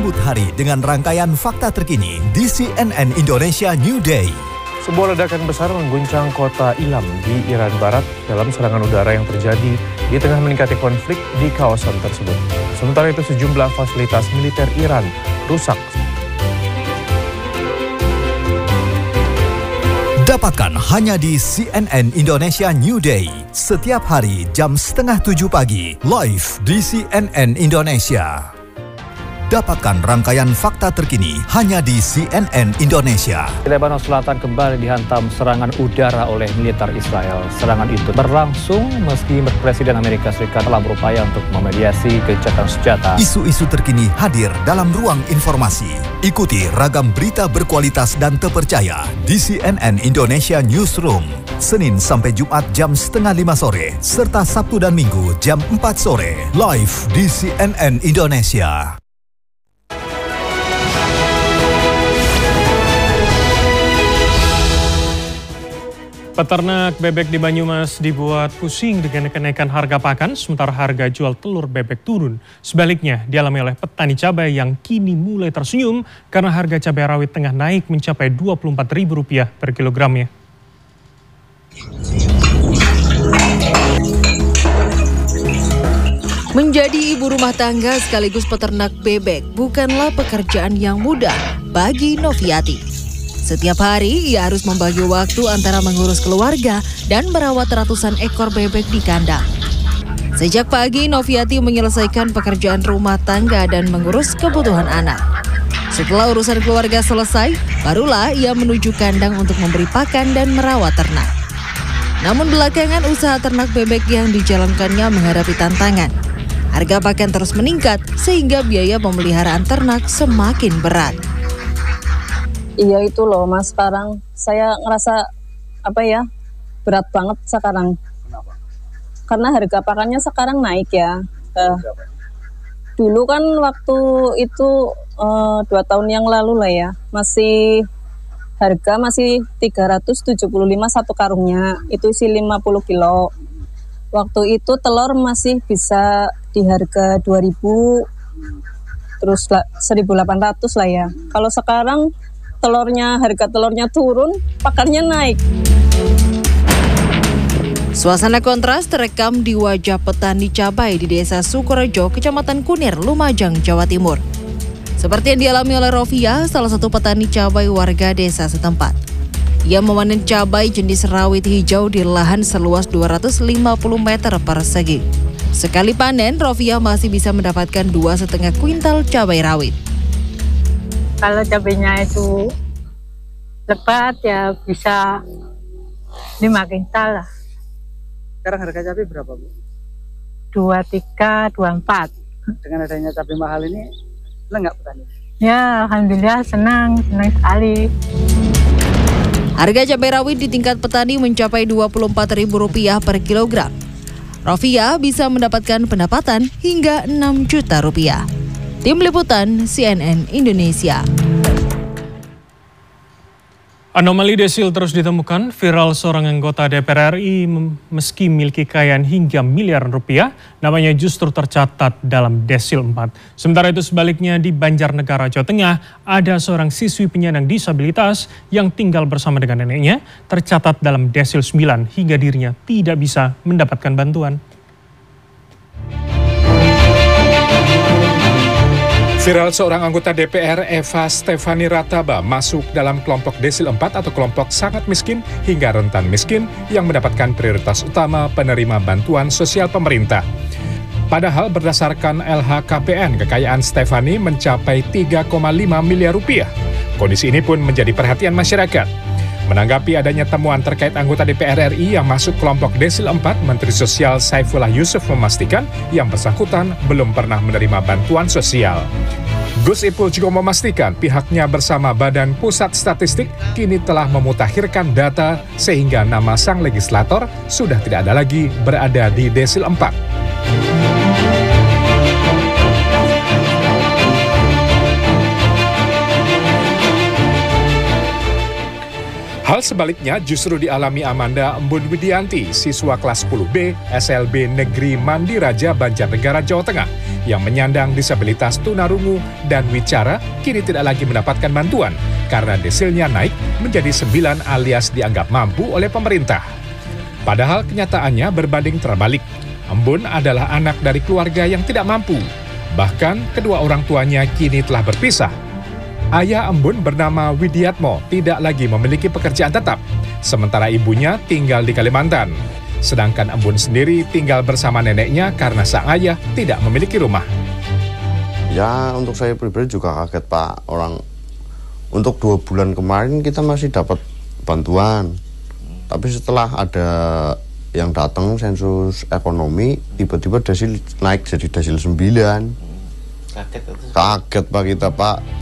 Sambut hari dengan rangkaian fakta terkini di CNN Indonesia New Day. Sebuah ledakan besar mengguncang kota Ilam di Iran Barat dalam serangan udara yang terjadi di tengah meningkatnya konflik di kawasan tersebut. Sementara itu sejumlah fasilitas militer Iran rusak. Dapatkan hanya di CNN Indonesia New Day. Setiap hari jam 6:30 pagi, live di CNN Indonesia. Dapatkan rangkaian fakta terkini hanya di CNN Indonesia. Lebanon Selatan kembali dihantam serangan udara oleh militer Israel. Serangan itu berlangsung meski Presiden Amerika Serikat telah berupaya untuk memediasi gencatan senjata. Isu-isu terkini hadir dalam ruang informasi. Ikuti ragam berita berkualitas dan terpercaya di CNN Indonesia Newsroom. Senin sampai Jumat jam 4:30 sore, serta Sabtu dan Minggu jam 4 sore. Live di CNN Indonesia. Peternak bebek di Banyumas dibuat pusing dengan kenaikan harga pakan, sementara harga jual telur bebek turun. Sebaliknya, dialami oleh petani cabai yang kini mulai tersenyum karena harga cabai rawit tengah naik mencapai Rp24.000 per kilogramnya. Menjadi ibu rumah tangga sekaligus peternak bebek bukanlah pekerjaan yang mudah bagi Noviati. Setiap hari ia harus membagi waktu antara mengurus keluarga dan merawat ratusan ekor bebek di kandang. Sejak pagi, Noviati menyelesaikan pekerjaan rumah tangga dan mengurus kebutuhan anak. Setelah urusan keluarga selesai, barulah ia menuju kandang untuk memberi pakan dan merawat ternak. Namun belakangan usaha ternak bebek yang dijalankannya menghadapi tantangan. Harga pakan terus meningkat sehingga biaya pemeliharaan ternak semakin berat. Iya itu loh Mas, sekarang saya ngerasa berat banget sekarang. Kenapa? Karena harga pakannya sekarang naik ya. Dulu kan waktu itu 2 tahun yang lalu lah ya, harga masih 375 satu karungnya, itu isi 50 kilo. Waktu itu telur masih bisa di harga 2.000, terus 1.800 lah ya. Kalau sekarang harga telurnya turun, pakannya naik. Suasana kontras terekam di wajah petani cabai di Desa Sukorejo, Kecamatan Kunir, Lumajang, Jawa Timur. Seperti yang dialami oleh Rofia, salah satu petani cabai warga desa setempat. Ia memanen cabai jenis rawit hijau di lahan seluas 250 meter persegi. Sekali panen, Rofia masih bisa mendapatkan 2,5 kuintal cabai rawit. Kalau cabainya itu lebat ya bisa 5 kuintal lah. Sekarang harga cabai berapa, Bu? 23, 24. Dengan adanya cabai mahal ini, senang nggak petani? Ya, alhamdulillah senang sekali. Harga cabai rawit di tingkat petani mencapai Rp24.000 per kilogram. Rofia bisa mendapatkan pendapatan hingga Rp6 juta. Tim Liputan CNN Indonesia. Anomali desil terus ditemukan. Viral seorang anggota DPR RI meski memiliki kekayaan hingga miliaran rupiah, namanya justru tercatat dalam desil 4. Sementara itu sebaliknya di Banjarnegara, Jawa Tengah, ada seorang siswi penyandang disabilitas yang tinggal bersama dengan neneknya, tercatat dalam desil 9 hingga dirinya tidak bisa mendapatkan bantuan. Viral seorang anggota DPR, Eva Stefani Rataba, masuk dalam kelompok desil 4 atau kelompok sangat miskin hingga rentan miskin yang mendapatkan prioritas utama penerima bantuan sosial pemerintah. Padahal berdasarkan LHKPN, kekayaan Stefani mencapai 3,5 miliar rupiah. Kondisi ini pun menjadi perhatian masyarakat. Menanggapi adanya temuan terkait anggota DPR RI yang masuk kelompok desil 4, Menteri Sosial Saifullah Yusuf memastikan yang bersangkutan belum pernah menerima bantuan sosial. Gus Ipul juga memastikan pihaknya bersama Badan Pusat Statistik kini telah memutakhirkan data sehingga nama sang legislator sudah tidak ada lagi berada di desil 4. Hal Hal sebaliknya justru dialami Amanda Embun Widianti, siswa kelas 10B SLB Negeri Mandiraja Banjarnegara, Jawa Tengah, yang menyandang disabilitas tunarungu dan wicara kini tidak lagi mendapatkan bantuan karena desilnya naik menjadi 9 alias dianggap mampu oleh pemerintah. Padahal kenyataannya berbanding terbalik. Embun adalah anak dari keluarga yang tidak mampu. Bahkan kedua orang tuanya kini telah berpisah. Ayah Embun bernama Widiatmo tidak lagi memiliki pekerjaan tetap, sementara ibunya tinggal di Kalimantan. Sedangkan Embun sendiri tinggal bersama neneknya karena sang ayah tidak memiliki rumah. Ya, untuk saya pribadi juga kaget, Pak. Untuk 2 bulan kemarin kita masih dapat bantuan. Tapi setelah ada yang datang sensus ekonomi, tiba-tiba desil naik jadi desil 9. Kaget Pak kita, Pak.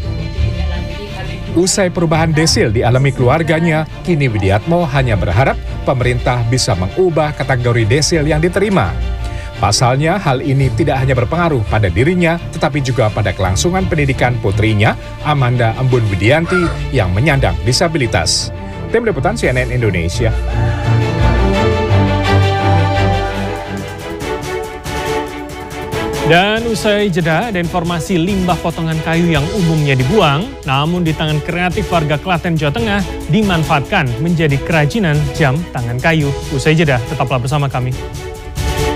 Usai perubahan desil dialami keluarganya, kini Widiatmo hanya berharap pemerintah bisa mengubah kategori desil yang diterima. Pasalnya, hal ini tidak hanya berpengaruh pada dirinya, tetapi juga pada kelangsungan pendidikan putrinya, Amanda Embun Widianti, yang menyandang disabilitas. Tim Liputan CNN Indonesia. Dan usai jeda, ada informasi limbah potongan kayu yang umumnya dibuang, namun di tangan kreatif warga Klaten, Jawa Tengah, dimanfaatkan menjadi kerajinan jam tangan kayu. Usai jeda, tetaplah bersama kami.